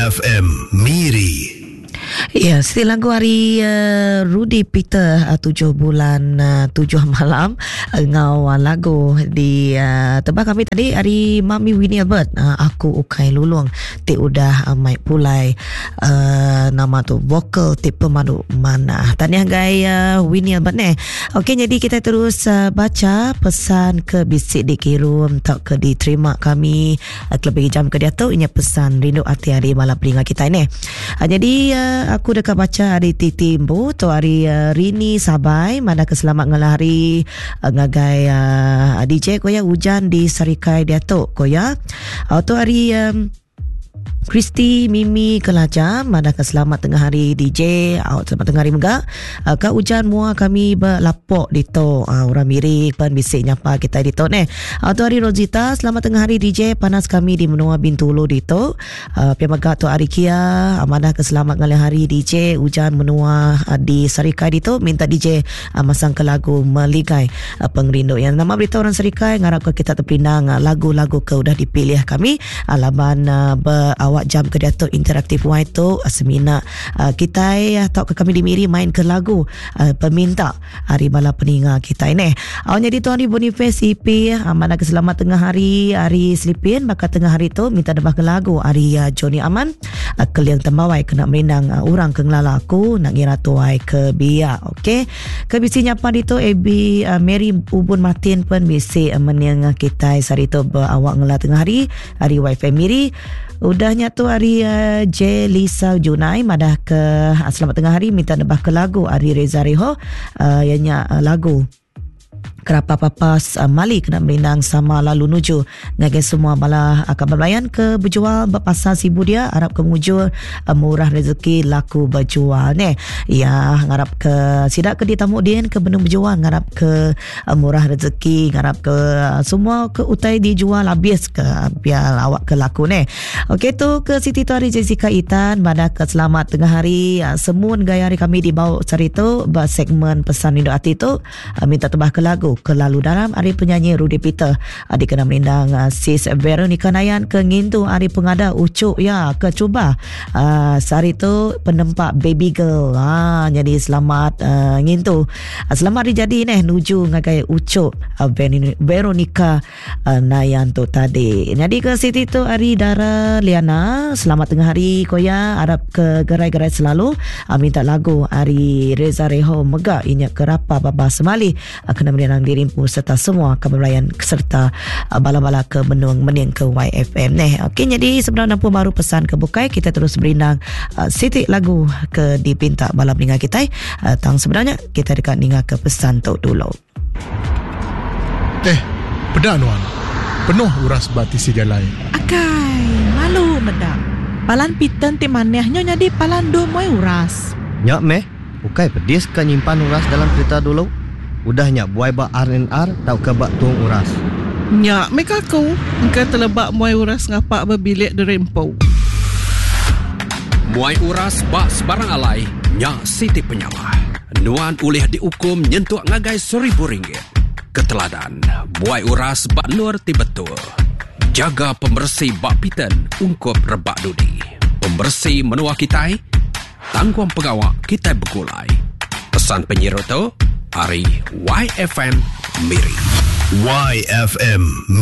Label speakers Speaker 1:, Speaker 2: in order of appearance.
Speaker 1: YFM Miri.
Speaker 2: Ya, still lagu hari Rudy Peter 7 bulan 7 malam ngau lagu di tebak kami tadi hari Mami Winnie Albert aku ukai lulung ti udah mai pulai nama tu vokal ti pemandu mana tahniah gaya Winnie Albert ne. Okey, jadi kita terus baca pesan ke bisik dikirim tak ke diterima kami lebih jam ke dia tu inya pesan rindu hati hari malam peringkat kita ni. Jadi aku dekat baca hari Titimbu tu hari Rini Sabai mana keselamat ngelari ngagai DJ ko ya hujan di Serikai dia tu ko ya tu hari Kristi Mimi Kelaja mana keselamat tengah hari DJ selamat tengah hari megak ka hujan mua kami berlapok dito orang miri pan bisik nyapa kita dito ne tu hari Rosita selamat tengah hari DJ panas kami di Menua Bintulu dito pia megak tu hari Kia mana keselamat ngalih hari DJ hujan menua di Serikai dito minta DJ masang ke lagu Meligai pengrindu yang nama berita orang Serikai ngarap ke kita terpinang lagu-lagu ke udah dipilih kami laban awak jam ke Datuk Interaktif Y tu semina kita atau ke kami dimiri main ke lagu peminta hari bala peninga kita ini awalnya di Tuan Hari Boniface IP mana keselamat tengah hari hari Selipin maka tengah hari tu minta debah ke lagu hari Johnny Aman keliang tembawai kena merindang orang ke ngelalaku nak ngira tuai ke biak. Okey, ke bisi nyapa di tu AB Mary Ubun Martin pun bisi meniang kita sari tu awak ngelah tengah hari hari Wi-Fi Miri udahnya tu hari J Lisa Junai madah ke selamat tengah hari minta nebah ke lagu hari Reza Reho ianya lagu Kerapa Papas Mali kena merindang sama lalu nuju ngagai semua bala akan berlayan ke berjual berpasal sibu dia harap ke mujur murah rezeki laku berjual ne ya ngarap ke sidak ke ditamu din ke benung berjual ngarap ke murah rezeki ngarap ke semua ke utai dijual habis ke biar awak ke laku ne. Okey tu ke Siti Tuari Jessica Itan pada ke selamat tengah hari semun gaya hari kami dibawa cari tu bersegmen pesan rindu hati tu minta tebah ke lagu Kelalu Dalam hari penyanyi Rudy Peter adik kena merindang sis Veronica Nayan ke ngintu hari pengada ucuk ya ke cuba sehari tu penempat baby girl jadi selamat ngintu selamat hari jadi nuju ngagai ucuk Veronica Nayan tu tadi. Jadi ke Siti tu hari Dara Liana selamat tengah hari koya harap ke gerai-gerai selalu minta lagu hari Reza Reho Megak inya kerapa baba semali kena merindang dirimpu serta semua kemerayan serta bala-bala ke benung mening ke YFM neh. Okey, jadi sebenarnya pun baru pesan ke bukai kita terus berindang sitik lagu ke dipinta bala peningat kita tang sebenarnya kita dekat ninga ke pesan tu dulu.
Speaker 3: Pedan wan penuh uras bati si jalai
Speaker 4: akai malu medang palan piten ti manehnya jadi palan do moy uras
Speaker 5: nyak meh ukai pedis kan nyimpan uras dalam cerita dulu udah nyak buai ba R&R tau ke bak tuang uras
Speaker 4: nyak meka ku engka telebak moy uras ngapak berbilik derempo
Speaker 6: moy uras bak sebarang alai nyak Siti Penyawa nuan ulih dihukum nyentuh ngagai RM1,000 keteladan buai uras bak nur ti betul jaga pembersih bak piten ungkup rebak dudi pembersih menua kitai tangguang pegawak kita bergulai pesan penyiru tu hari YFM Miri.
Speaker 1: YFM